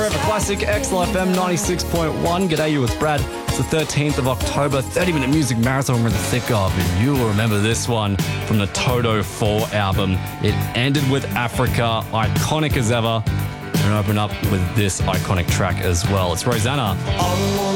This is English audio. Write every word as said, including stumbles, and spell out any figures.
Forever Classic, X L F M ninety-six point one. G'day, you with Brad. It's the thirteenth of October, thirty minute music marathon we're in the thick of. And you will remember this one from the Toto four album. It ended with Africa, iconic as ever. And open up with this iconic track as well. It's Rosanna.